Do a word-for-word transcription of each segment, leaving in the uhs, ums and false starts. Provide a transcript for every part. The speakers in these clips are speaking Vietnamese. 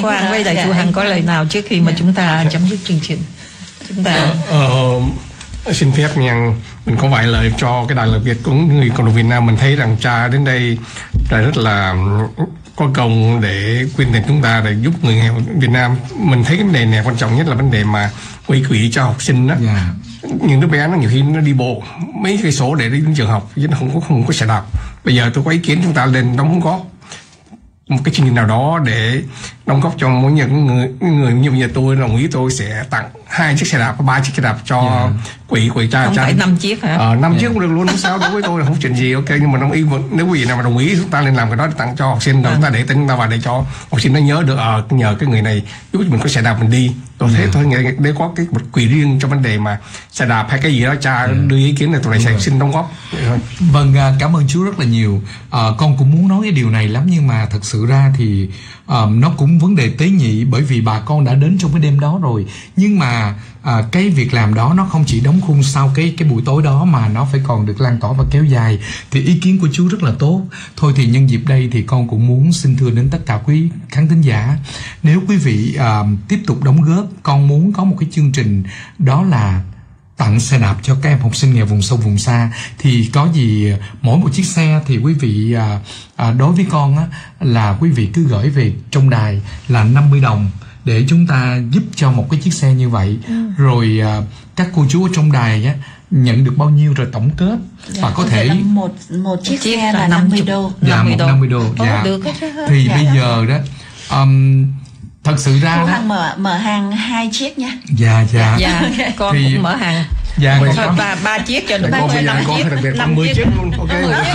Quang với lại Thu Hằng có lời nào trước khi mà chúng ta chấm dứt chương trình? Chúng ta ờ, ờ, xin phép nha, mình có vài lời cho cái Đài Lời Việt của người cộng đồng Việt Nam. Mình thấy rằng cha đến đây là rất là có công để quyên tiền chúng ta để giúp người nghèo Việt Nam. Mình thấy cái vấn đề này quan trọng nhất là vấn đề mà quỹ quỹ cho học sinh đó. Yeah. Những đứa bé nó nhiều khi nó đi bộ mấy cây số để đến trường học chứ nó không có không có xe đạp. Bây giờ tôi có ý kiến chúng ta lên đóng góp một cái chương trình nào đó để đóng góp cho mỗi những người người như nhà tôi đồng ý tôi sẽ tặng hai chiếc xe đạp ba chiếc xe đạp cho yeah. quỹ quỹ cha không cha phải năm chiếc hả? Ờ, năm yeah. chiếc cũng được luôn, không sao. Đối với tôi là không chuyện gì, ok. Nhưng mà đồng ý, nếu quý vị nào mà đồng ý chúng ta nên làm cái đó để tặng cho học sinh, yeah. chúng ta để tên chúng ta vào để cho học sinh nó nhớ được ờ à, nhờ cái người này giúp mình có xe đạp mình đi. Tôi thấy yeah. tôi nghĩ để có cái một quỹ riêng cho vấn đề mà xe đạp hay cái gì đó cha yeah. đưa ý kiến này tôi này sẽ xin đóng góp. Vâng, cảm ơn chú rất là nhiều. À, con cũng muốn nói cái điều này lắm nhưng mà thật sự ra thì um, nó cũng vấn đề tế nhị, bởi vì bà con đã đến trong cái đêm đó rồi. Nhưng mà à, cái việc làm đó nó không chỉ đóng khung sau cái cái buổi tối đó mà nó phải còn được lan tỏa và kéo dài. Thì ý kiến của chú rất là tốt. Thôi thì nhân dịp đây thì con cũng muốn xin thưa đến tất cả quý khán thính giả, nếu quý vị à, tiếp tục đóng góp, con muốn có một cái chương trình đó là tặng xe đạp cho các em học sinh nghèo vùng sâu vùng xa. Thì có gì mỗi một chiếc xe thì quý vị à, à, đối với con á, là quý vị cứ gửi về trong đài là năm mươi đồng để chúng ta giúp cho một cái chiếc xe như vậy. Ừ. Rồi à, các cô chú ở trong đài á, nhận được bao nhiêu rồi tổng kết. Dạ, và có thể một một chiếc, chiếc xe là năm mươi đô. Dạ, một năm mươi đô. Dạ. Được. Thì dạ, bây dạ. giờ đó um, thật sự ra Thu đó Hằng mở mở hàng hai chiếc nha. Dạ dạ. Dạ, con thì cũng mở hàng. Dạ, thôi ba ba chiếc cho được năm chiếc, năm chiếc luôn. Ok,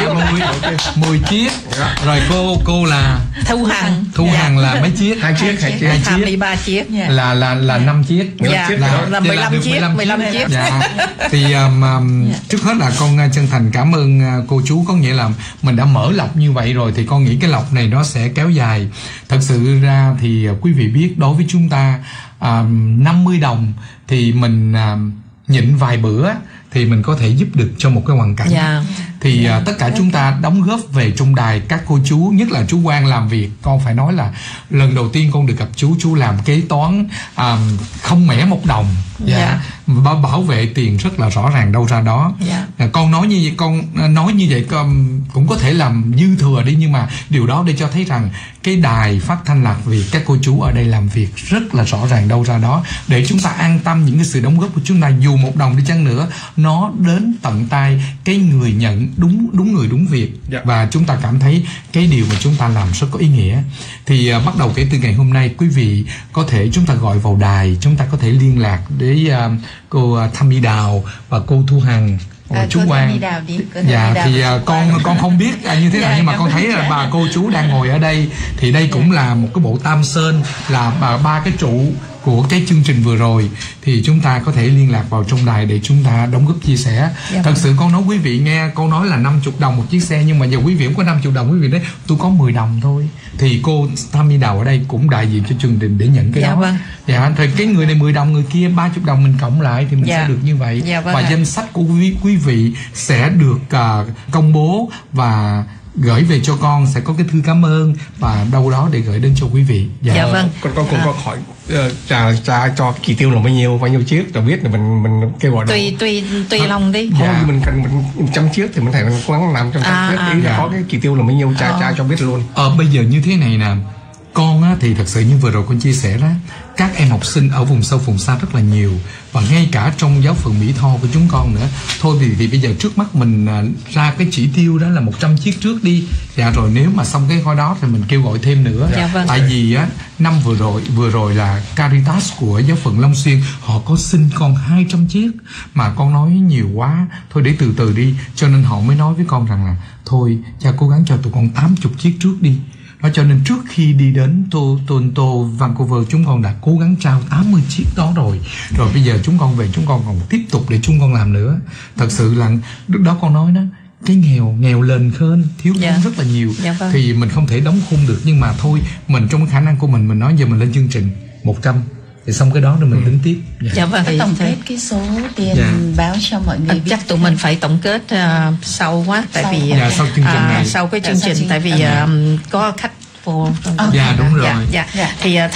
mười chiếc. Rồi cô cô là Thu Hằng. Thu Hằng là mấy chiếc? Hai chiếc, hai chiếc. hai mươi ba chiếc. Là là là năm chiếc. Dạ, là mười lăm chiếc, mười lăm chiếc. Dạ. Thì um, um, trước hết là con chân thành cảm ơn cô chú, có nghĩa là mình đã mở lọc như vậy rồi thì con nghĩ cái lọc này nó sẽ kéo dài. Thật sự ra thì quý vị biết đối với chúng ta um, năm mươi đồng thì mình um, nhịn vài bữa thì mình có thể giúp được cho một cái hoàn cảnh. Yeah. Thì yeah. Uh, tất cả chúng ta đóng góp về trong đài, các cô chú, nhất là chú Quang làm việc, con phải nói là lần đầu tiên con được gặp chú, chú làm kế toán um, không mẻ một đồng. Yeah. Yeah. Bảo, bảo vệ tiền rất là rõ ràng đâu ra đó. Yeah. Con nói như vậy, con nói như vậy con cũng có thể làm dư thừa đi, nhưng mà điều đó để cho thấy rằng cái đài phát thanh Lạc Việt, các cô chú ở đây làm việc rất là rõ ràng đâu ra đó, để chúng ta an tâm những cái sự đóng góp của chúng ta, dù một đồng đi chăng nữa nó đến tận tay cái người nhận đúng đúng người đúng việc. Yeah. Và chúng ta cảm thấy cái điều mà chúng ta làm rất có ý nghĩa. Thì uh, bắt đầu kể từ ngày hôm nay, quý vị có thể chúng ta gọi vào đài, chúng ta có thể liên lạc với uh, cô uh, Tham My Đào và cô Thu Hằng. À, chú Quang. Dạ thì uh, con con không biết uh, như thế nào, nhưng mà con thấy là bà cô chú đang ngồi ở đây thì đây cũng là một cái bộ tam sơn, là ba, ba cái trụ của cái chương trình vừa rồi, thì chúng ta có thể liên lạc vào trong đài để chúng ta đóng góp chia sẻ. Dạ. Thật sự con nói quý vị nghe, con nói là năm mươi đồng một chiếc xe, nhưng mà giờ quý vị không có năm mươi đồng, quý vị đấy tôi có mười đồng thôi. Thì cô Tham My Đào ở đây cũng đại diện cho chương trình để nhận cái dạ, đó. Vâng. Dạ, thì cái người này mười đồng, người kia ba mươi đồng, mình cộng lại thì mình dạ. sẽ được như vậy. Dạ, vâng. Và danh sách của quý, quý vị sẽ được uh, công bố và gửi về cho con, sẽ có cái thư cảm ơn và đâu đó để gửi đến cho quý vị. Dạ, dạ vâng. Con con cũng à. có hỏi uh, trà trà cho chỉ tiêu là bao nhiêu bao nhiêu chiếc cho biết là mình mình kêu gọi tùy tùy tùy à, lòng đi. Thôi dạ. mình cần mình trăm chiếc thì mình thể cố gắng làm trăm à, chiếc. À, ý dạ. có cái chỉ tiêu là bao nhiêu trà à. trà cho biết luôn. Ờ bây giờ như thế này nè, con á, thì thật sự như vừa rồi con chia sẻ đó, các em học sinh ở vùng sâu vùng xa rất là nhiều, và ngay cả trong giáo phận Mỹ Tho của chúng con nữa. Thôi thì, thì bây giờ trước mắt mình à, ra cái chỉ tiêu đó là một trăm chiếc trước đi. Dạ rồi nếu mà xong cái khóa đó thì mình kêu gọi thêm nữa. Dạ, vâng. Tại vì á năm vừa rồi vừa rồi là Caritas của giáo phận Long Xuyên họ có xin con hai trăm chiếc, mà con nói nhiều quá, thôi để từ từ đi, cho nên họ mới nói với con rằng là thôi cha cố gắng cho tụi con tám mươi chiếc trước đi. Đó, cho nên trước khi đi đến Toronto, Vancouver, chúng con đã cố gắng trao tám mươi chiếc đó rồi. Rồi bây giờ chúng con về, chúng con còn tiếp tục để chúng con làm nữa. Thật sự là lúc đó con nói đó, cái nghèo nghèo lên khên, thiếu thốn yeah. rất là nhiều. Dạ, vâng. Thì mình không thể đóng khung được, nhưng mà thôi mình trong cái khả năng của mình, mình nói giờ mình lên chương trình một trăm thì xong cái đó rồi mình ừ. tính tiếp. Dạ, dạ vâng. Tổng kết cái số tiền dạ. báo cho mọi người. Chắc tụi mình phải tổng kết uh, sau quá, tại sau. vì dạ, sau chương trình uh, này. sau cái chương dạ, trình, tại vì uh, có khách vô. Dạ đúng rồi. Dạ, dạ. Dạ. Thì uh,